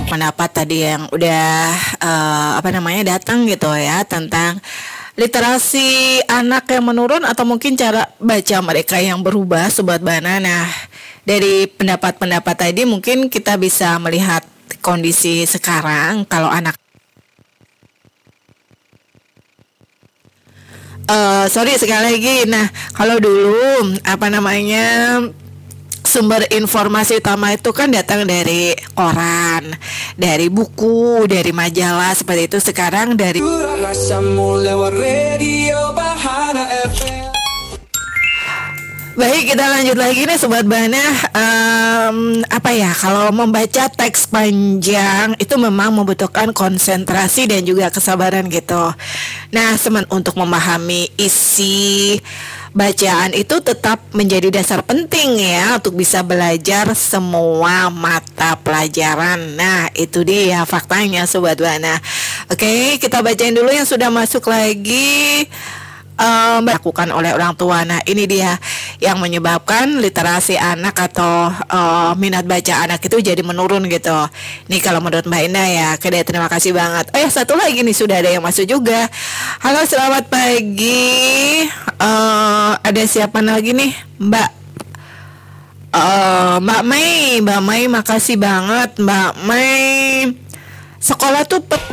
pendapat tadi yang udah datang gitu ya tentang literasi anak yang menurun atau mungkin cara baca mereka yang berubah Sobat Bana. Nah, dari pendapat-pendapat tadi mungkin kita bisa melihat kondisi sekarang kalau anak sorry sekali lagi. Nah, kalau dulu sumber informasi utama itu kan datang dari koran, dari buku, dari majalah seperti itu. Sekarang dari Baik, kita lanjut lagi nih Sobat Bana. Kalau membaca teks panjang itu memang membutuhkan konsentrasi dan juga kesabaran gitu. Nah, untuk memahami isi bacaan itu tetap menjadi dasar penting ya untuk bisa belajar semua mata pelajaran. Nah, itu dia faktanya Sobat Bana. Oke, kita bacain dulu yang sudah masuk lagi. Dilakukan oleh orang tua. Nah, ini dia yang menyebabkan literasi anak atau minat baca anak itu jadi menurun gitu. Nih kalau menurut Mbak Indah ya, terima kasih banget. Satu lagi nih sudah ada yang masuk juga. Halo, selamat pagi. Ada siapa lagi nih, Mbak? Mbak Mei, makasih banget Mbak Mei. Sekolah tuh